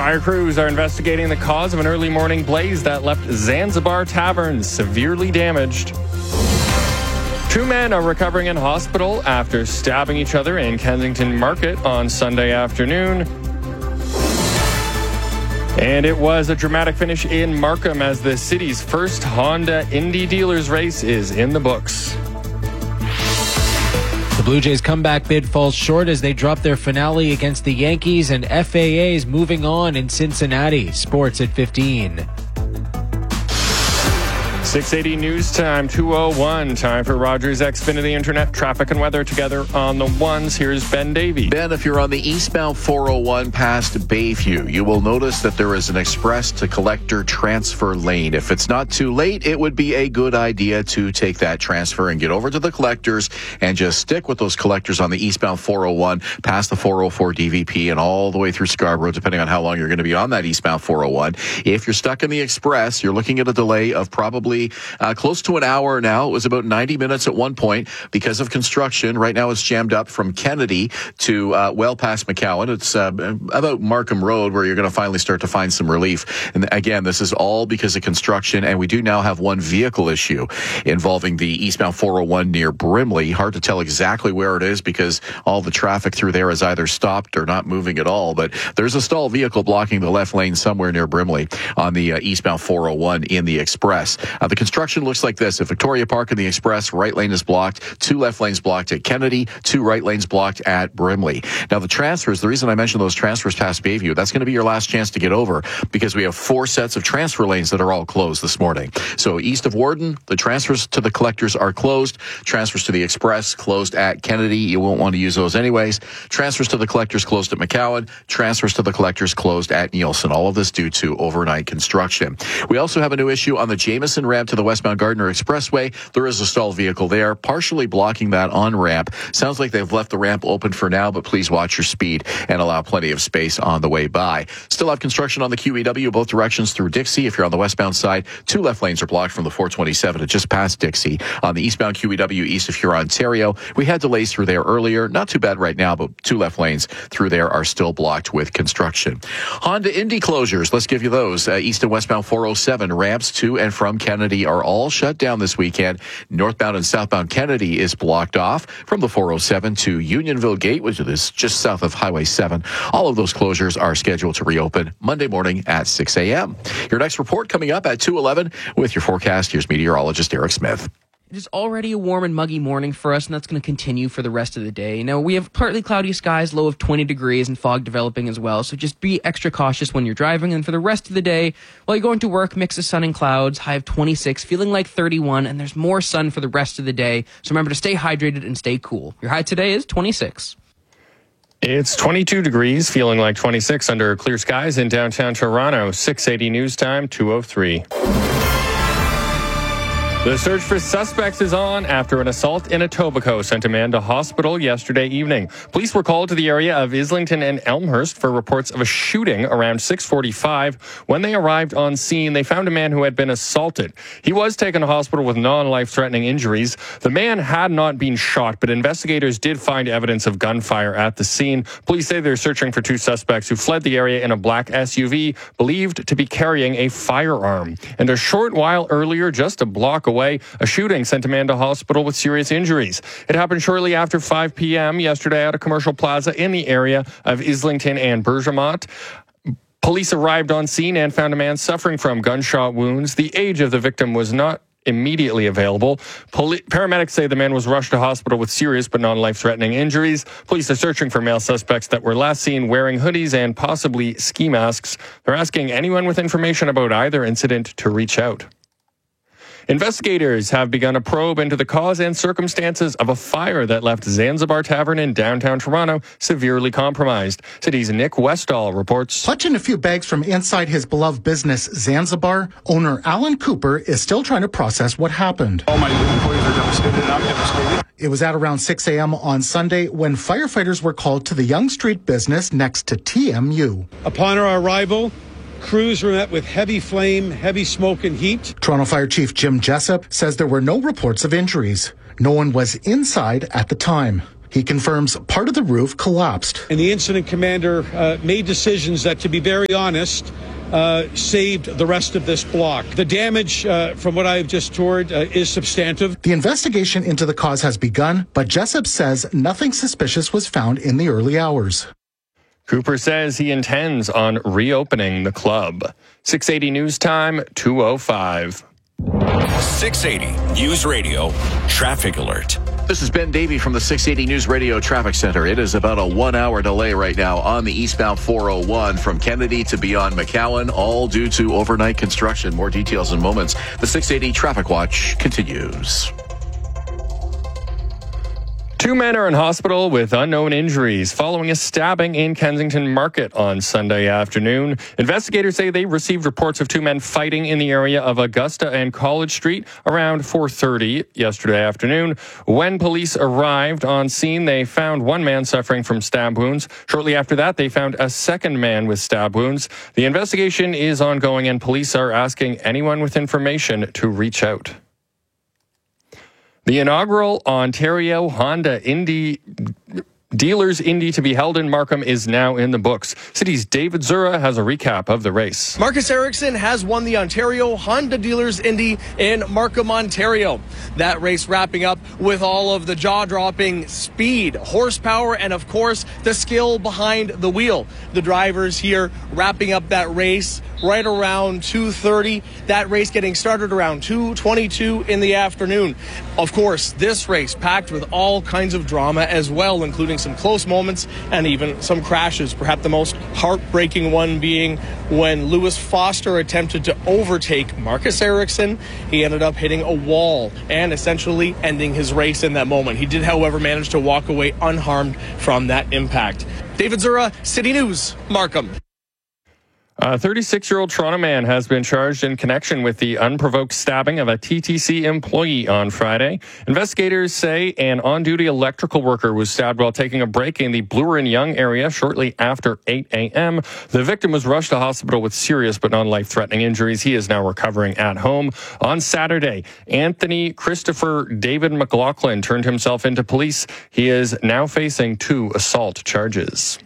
Fire crews are investigating the cause of an early morning blaze that left Zanzibar Tavern severely damaged. 2 men are recovering in hospital after stabbing each other in Kensington Market on Sunday afternoon. And it was a dramatic finish in Markham as the city's first Honda Indy Dealers race is in the books. The Blue Jays' comeback bid falls short as they drop their finale against the Yankees, and FAA is moving on in Cincinnati. Sports at 15. 680 news time, 2:01. Time for Rogers Xfinity Internet traffic and weather together on the ones. Here's Ben Davey. Ben, if you're on the eastbound 401 past Bayview, you will notice that there is an express to collector transfer lane. If it's not too late, it would be a good idea to take that transfer and get over to the collectors and just stick with those collectors on the eastbound 401 past the 404 DVP and all the way through Scarborough, depending on how long you're going to be on that eastbound 401. If you're stuck in the express, you're looking at a delay of probably close to an hour now. It was about 90 minutes at one point because of construction. Right now it's jammed up from Kennedy to well past McCowan. It's about Markham Road where you're going to finally start to find some relief. And again, this is all because of construction, and we do now have one vehicle issue involving the eastbound 401 near Brimley. Hard to tell exactly where it is because all the traffic through there is either stopped or not moving at all. But there's a stalled vehicle blocking the left lane somewhere near Brimley on the eastbound 401 in the express. The construction looks like this. At Victoria Park in the Express, right lane is blocked. 2 left lanes blocked at Kennedy. 2 right lanes blocked at Brimley. Now, the transfers, the reason I mentioned those transfers past Bayview, that's going to be your last chance to get over because we have 4 sets of transfer lanes that are all closed this morning. So east of Warden, the transfers to the collectors are closed. Transfers to the Express closed at Kennedy. You won't want to use those anyways. Transfers to the collectors closed at McCowan. Transfers to the collectors closed at Nielsen. All of this due to overnight construction. We also have a new issue on the Jameson ramp to the westbound Gardner Expressway. There is a stalled vehicle there, partially blocking that on-ramp. Sounds like they've left the ramp open for now, but please watch your speed and allow plenty of space on the way by. Still have construction on the QEW, both directions through Dixie. If you're on the westbound side, 2 left lanes are blocked from the 427 to just past Dixie. On the eastbound QEW east of Huron-Ontario, we had delays through there earlier. Not too bad right now, but 2 left lanes through there are still blocked with construction. Honda Indy closures, let's give you those. East and westbound 407 ramps to and from Kennedy are all shut down this weekend. Northbound and southbound Kennedy is blocked off from the 407 to Unionville Gate, which is just south of Highway 7. All of those closures are scheduled to reopen Monday morning at 6 a.m. Your next report coming up at 2:11 with your forecast. Here's meteorologist Eric Smith. It is already a warm and muggy morning for us, and that's going to continue for the rest of the day. Now, we have partly cloudy skies, low of 20 degrees, and fog developing as well, so just be extra cautious when you're driving. And for the rest of the day, while you're going to work, mix of sun and clouds, high of 26, feeling like 31, and there's more sun for the rest of the day. So remember to stay hydrated and stay cool. Your high today is 26. It's 22 degrees, feeling like 26 under clear skies in downtown Toronto. 680 news time, 2:03. The search for suspects is on after an assault in Etobicoke sent a man to hospital yesterday evening. Police were called to the area of Islington and Elmhurst for reports of a shooting around 6:45. When they arrived on scene, they found a man who had been assaulted. He was taken to hospital with non-life-threatening injuries. The man had not been shot, but investigators did find evidence of gunfire at the scene. Police say they're searching for 2 suspects who fled the area in a black SUV, believed to be carrying a firearm. And a short while earlier, just a block away, a shooting sent a man to hospital with serious injuries. It happened shortly after 5 p.m. yesterday at a commercial plaza in the area of Islington and Bergamot. Police arrived on scene and found a man suffering from gunshot wounds. The age of the victim was not immediately available. Paramedics say the man was rushed to hospital with serious but non-life-threatening injuries. Police are searching for male suspects that were last seen wearing hoodies and possibly ski masks. They're asking anyone with information about either incident to reach out. Investigators have begun a probe into the cause and circumstances of a fire that left Zanzibar Tavern in downtown Toronto severely compromised. City's Nick Westall reports. Clutching a few bags from inside his beloved business, Zanzibar, owner Alan Cooper is still trying to process what happened. All my employees are devastated and I'm devastated. It was at around 6 a.m. on Sunday when firefighters were called to the Yonge Street business next to TMU. Upon our arrival, crews were met with heavy flame, heavy smoke and heat. Toronto Fire Chief Jim Jessup says there were no reports of injuries. No one was inside at the time. He confirms part of the roof collapsed. And the incident commander made decisions that, to be very honest, saved the rest of this block. The damage, from what I've just toured, is substantive. The investigation into the cause has begun, but Jessup says nothing suspicious was found in the early hours. Cooper says he intends on reopening the club. 680 News Time, 2:05. 680 News Radio Traffic Alert. This is Ben Davey from the 680 News Radio Traffic Center. It is about a 1-hour delay right now on the eastbound 401 from Kennedy to beyond McAllen, all due to overnight construction. More details in moments. The 680 Traffic Watch continues. 2 men are in hospital with unknown injuries following a stabbing in Kensington Market on Sunday afternoon. Investigators say they received reports of 2 men fighting in the area of Augusta and College Street around 4:30 yesterday afternoon. When police arrived on scene, they found 1 man suffering from stab wounds. Shortly after that, they found a second man with stab wounds. The investigation is ongoing, and police are asking anyone with information to reach out. The inaugural Ontario Honda Dealers Indy to be held in Markham is now in the books. City's David Zura has a recap of the race. Marcus Ericsson has won the Ontario Honda Dealers Indy in Markham, Ontario. That race wrapping up with all of the jaw-dropping speed, horsepower, and of course, the skill behind the wheel. The drivers here wrapping up that race right around 2:30. That race getting started around 2:22 in the afternoon. Of course, this race packed with all kinds of drama as well, including some close moments and even some crashes. Perhaps the most heartbreaking one being when Lewis Foster attempted to overtake Marcus Ericsson. He ended up hitting a wall and essentially ending his race in that moment. He did, however, manage to walk away unharmed from that impact. David Zura, City News, Markham. A 36-year-old Toronto man has been charged in connection with the unprovoked stabbing of a TTC employee on Friday. Investigators say an on-duty electrical worker was stabbed while taking a break in the Bloor and Yonge area shortly after 8 a.m. The victim was rushed to hospital with serious but non-life-threatening injuries. He is now recovering at home. On Saturday, Anthony Christopher David McLaughlin turned himself into police. He is now facing 2 assault charges.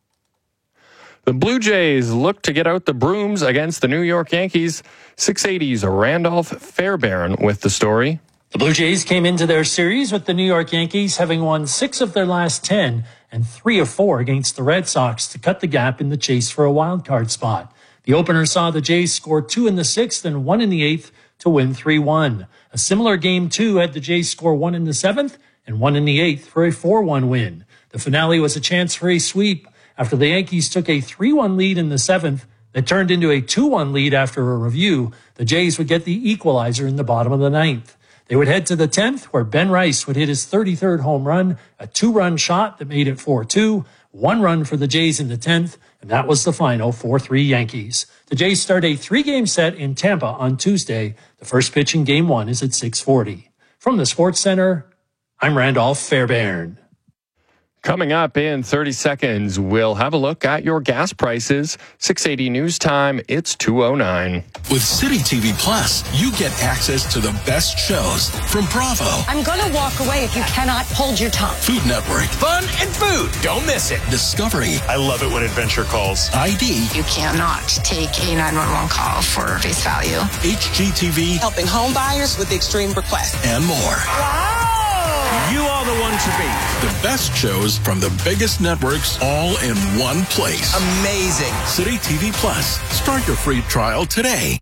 The Blue Jays look to get out the brooms against the New York Yankees. 680's Randolph Fairbairn with the story. The Blue Jays came into their series with the New York Yankees having won 6 of their last 10 and 3 of 4 against the Red Sox to cut the gap in the chase for a wild card spot. The opener saw the Jays score 2 in the 6th and 1 in the 8th to win 3-1. A similar game 2 had the Jays score 1 in the 7th and 1 in the 8th for a 4-1 win. The finale was a chance for a sweep after the Yankees took a 3-1 lead in the 7th that turned into a 2-1 lead after a review. The Jays would get the equalizer in the bottom of the 9th. They would head to the 10th, where Ben Rice would hit his 33rd home run, a 2-run shot that made it 4-2, 1 run for the Jays in the 10th, and that was the final 4-3 Yankees. The Jays start a 3-game set in Tampa on Tuesday. The first pitch in Game 1 is at 6:40. From the Sports Center, I'm Randolph Fairbairn. Coming up in 30 seconds, we'll have a look at your gas prices. 680 News Time, it's 2:09. With City TV Plus, you get access to the best shows from Bravo, I'm going to walk away if you cannot hold your tongue. Food Network, Fun and food. Don't miss it. Discovery. I love it when Adventure calls. ID. You cannot take a 911 call for face value. HGTV. Helping home buyers with extreme requests. And more. Wow! You are the one to beat. The best shows from the biggest networks all in one place. Amazing. City TV Plus. Start your free trial today.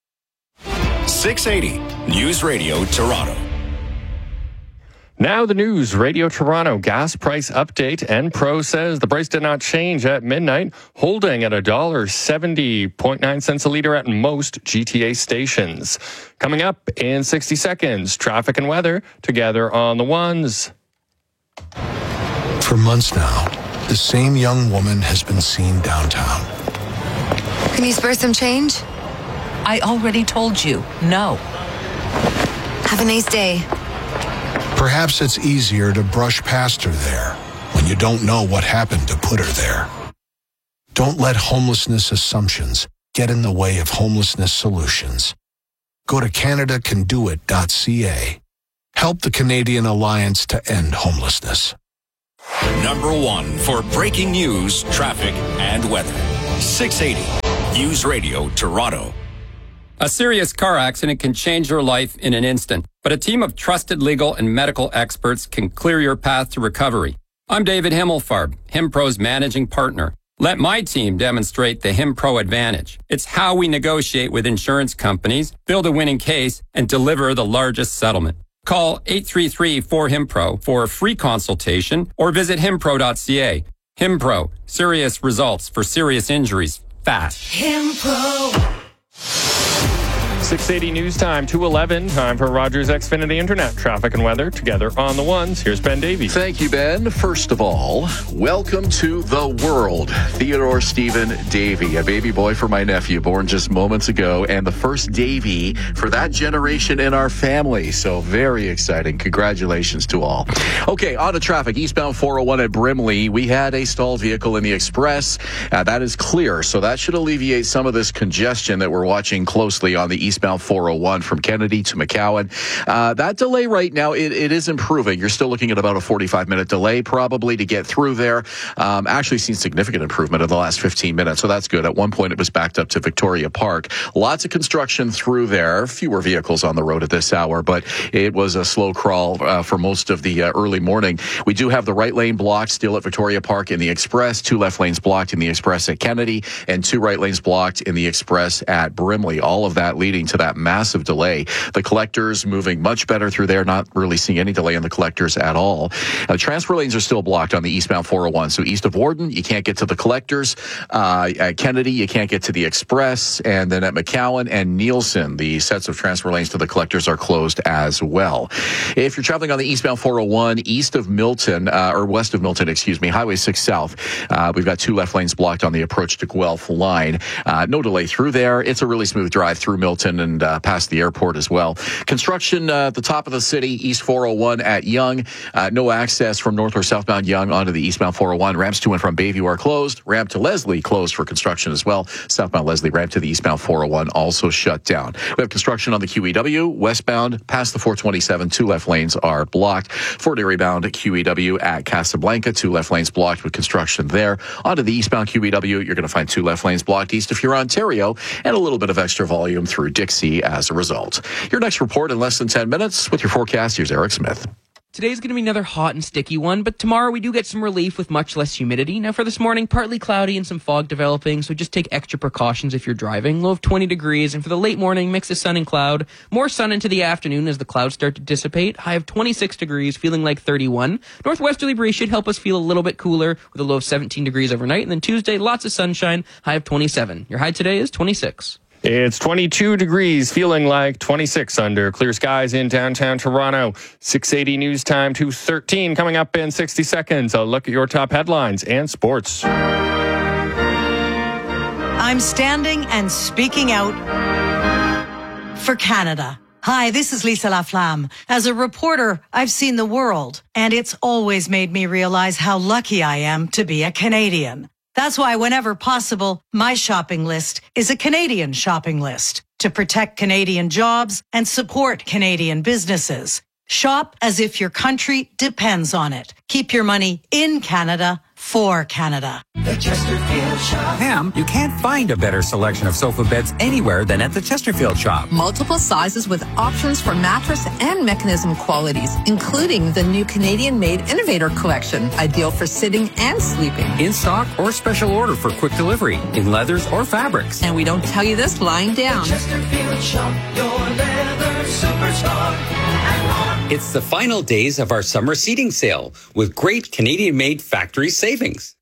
680 News Radio Toronto. Now the news, Radio Toronto gas price update. Enpro says the price did not change at midnight, holding at $1.70.9 a litre at most GTA stations. Coming up in 60 seconds, traffic and weather together on the ones. For months now, the same young woman has been seen downtown. Can you spare some change? I already told you, no. Have a nice day. Perhaps it's easier to brush past her there when you don't know what happened to put her there. Don't let homelessness assumptions get in the way of homelessness solutions. Go to CanadaCanDoIt.ca. Help the Canadian Alliance to End Homelessness. Number 1 for breaking news, traffic, and weather. 680 News Radio Toronto. A serious car accident can change your life in an instant, but a team of trusted legal and medical experts can clear your path to recovery. I'm David Himmelfarb, HimPro's managing partner. Let my team demonstrate the HimPro advantage. It's how we negotiate with insurance companies, build a winning case, and deliver the largest settlement. Call 833-4HIMPRO for a free consultation or visit himpro.ca. HimPro, serious results for serious injuries, fast. HimPro. 680 news time, 2:11. Time for Rogers Xfinity Internet traffic and weather. Together on the ones, here's Ben Davies. Thank you, Ben. First of all, welcome to the world. Theodore Stephen Davey, a baby boy for my nephew, born just moments ago, and the first Davey for that generation in our family. So very exciting. Congratulations to all. Okay, on to traffic. Eastbound 401 at Brimley. We had a stalled vehicle in the express. That is clear, so that should alleviate some of this congestion that we're watching closely on the eastbound 401 from Kennedy to McCowan. That delay right now, it is improving. You're still looking at about a 45-minute delay probably to get through there. Actually seen significant improvement in the last 15 minutes, so that's good. At one point, it was backed up to Victoria Park. Lots of construction through there. Fewer vehicles on the road at this hour, but it was a slow crawl for most of the early morning. We do have the right lane blocked still at Victoria Park in the Express, 2 left lanes blocked in the Express at Kennedy, and 2 right lanes blocked in the Express at Brimley. All of that leading to that massive delay. The collectors moving much better through there, not really seeing any delay in the collectors at all. Transfer lanes are still blocked on the eastbound 401. So east of Warden, you can't get to the collectors. At Kennedy, you can't get to the Express. And then at McCowan and Nielsen, the sets of transfer lanes to the collectors are closed as well. If you're traveling on the eastbound 401, east of Milton, or west of Milton, Highway 6 South, we've got 2 left lanes blocked on the approach to Guelph line. No delay through there. It's a really smooth drive through Milton and past the airport as well. Construction at the top of the city, East 401 at Yonge. No access from north or southbound Yonge onto the eastbound 401. Ramps to and from Bayview are closed. Ramp to Leslie closed for construction as well. Southbound Leslie ramp to the eastbound 401 also shut down. We have construction on the QEW westbound past the 427. 2 left lanes are blocked. Fort Erie bound QEW at Casablanca. 2 left lanes blocked with construction there. Onto the eastbound QEW, you're going to find 2 left lanes blocked east of Huron-Ontario and a little bit of extra volume through Dixie as a result. Your next report in less than 10 minutes with your forecast. Here's Eric Smith. Today's going to be another hot and sticky one, but tomorrow we do get some relief with much less humidity. Now for this morning, partly cloudy and some fog developing, so just take extra precautions if you're driving. Low of 20 degrees, and for the late morning, mix of sun and cloud. More sun into the afternoon as the clouds start to dissipate. High of 26 degrees, feeling like 31. Northwesterly breeze should help us feel a little bit cooler with a low of 17 degrees overnight. And then Tuesday, lots of sunshine, high of 27. Your high today is 26. It's 22 degrees, feeling like 26 under clear skies in downtown Toronto. 680 news time, 2:13. Coming up in 60 seconds, a look at your top headlines and sports. I'm standing and speaking out for Canada. Hi, this is Lisa Laflamme. As a reporter, I've seen the world, and it's always made me realize how lucky I am to be a Canadian. That's why whenever possible, my shopping list is a Canadian shopping list to protect Canadian jobs and support Canadian businesses. Shop as if your country depends on it. Keep your money in Canada for Canada. The Chesterfield Shop. Ma'am, you can't find a better selection of sofa beds anywhere than at the Chesterfield Shop. Multiple sizes with options for mattress and mechanism qualities, including the new Canadian-made Innovator Collection, ideal for sitting and sleeping. In stock or special order for quick delivery, in leathers or fabrics. And we don't tell you this lying down. The Chesterfield Shop, your leather superstar. It's the final days of our summer seating sale with great Canadian-made factory savings.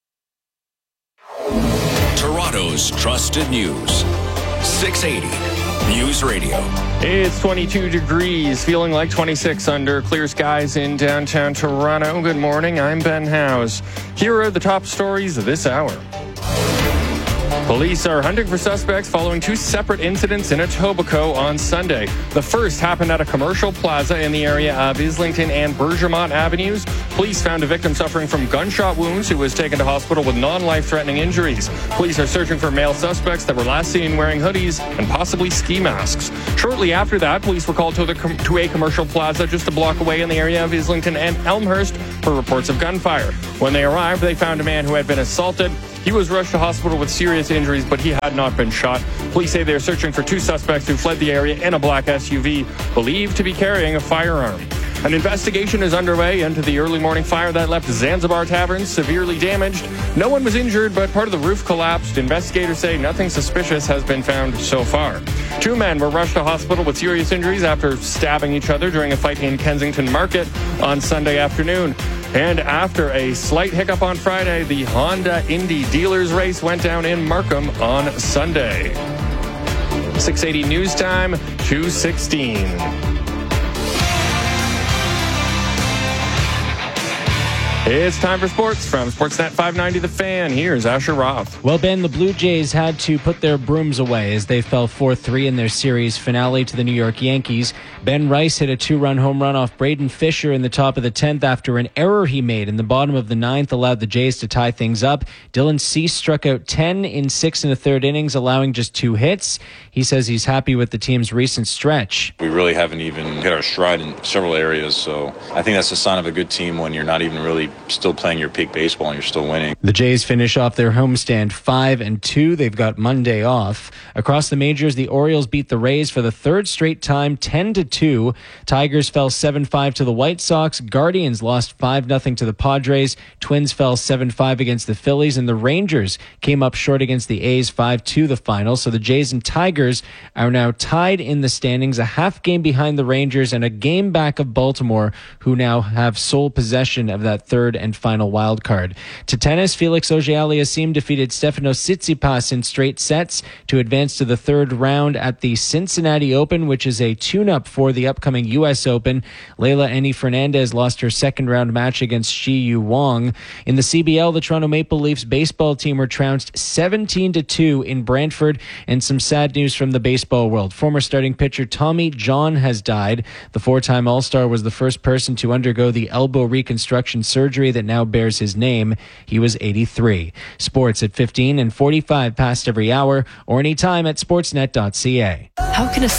Toronto's trusted news. 680 News Radio. It's 22 degrees, feeling like 26 under clear skies in downtown Toronto. Good morning, I'm Ben Howes. Here are the top stories of this hour. Police are hunting for suspects following two separate incidents in Etobicoke on Sunday. The first happened at a commercial plaza in the area of Islington and Bergermont Avenues. Police found a victim suffering from gunshot wounds who was taken to hospital with non-life-threatening injuries. Police are searching for male suspects that were last seen wearing hoodies and possibly ski masks. Shortly after that, police were called to a commercial plaza just a block away in the area of Islington and Elmhurst for reports of gunfire. When they arrived, they found a man who had been assaulted. He was rushed to hospital with serious injuries, but he had not been shot. Police say they are searching for two suspects who fled the area in a black SUV, believed to be carrying a firearm. An investigation is underway into the early morning fire that left Zanzibar Tavern severely damaged. No one was injured, but part of the roof collapsed. Investigators say nothing suspicious has been found so far. Two men were rushed to hospital with serious injuries after stabbing each other during a fight in Kensington Market on Sunday afternoon. And after a slight hiccup on Friday, the Honda Indy Dealers race went down in Markham on Sunday. 680 News Time, 2:16. It's time for sports from Sportsnet 590 The Fan. Here's Asher Roth. Well, Ben, the Blue Jays had to put their brooms away as they fell 4-3 in their series finale to the New York Yankees. Ben Rice hit a 2-run home run off Braden Fisher in the top of the 10th after an error he made in the bottom of the 9th allowed the Jays to tie things up. Dylan Cease struck out 10 in 6 1/3 innings, allowing just 2 hits. He says he's happy with the team's recent stretch. We really haven't even hit our stride in several areas, so I think that's a sign of a good team when you're not even really still playing your peak baseball and you're still winning. The Jays finish off their homestand 5-2. They've got Monday off. Across the majors, the Orioles beat the Rays for the third straight time, 10-2. Tigers fell 7-5 to the White Sox. Guardians lost 5-0 to the Padres. Twins fell 7-5 against the Phillies, and the Rangers came up short against the A's 5-2 the final. So the Jays and Tigers are now tied in the standings, a half game behind the Rangers and a game back of Baltimore, who now have sole possession of that third and final wild card. To tennis, Felix Auger-Aliassime defeated Stefanos Tsitsipas in straight sets to advance to the third round at the Cincinnati Open, which is a tune-up for the upcoming U.S. Open. Leila Eni Fernandez lost her second round match against Shi Yu Wang. In the CBL, the Toronto Maple Leafs baseball team were trounced 17-2 in Brantford, and some sad news from the baseball world. Former starting pitcher Tommy John has died. The four-time All-Star was the first person to undergo the elbow reconstruction surgery that now bears his name. He was 83. Sports at 15 and 45 past every hour, or anytime at sportsnet.ca. How can a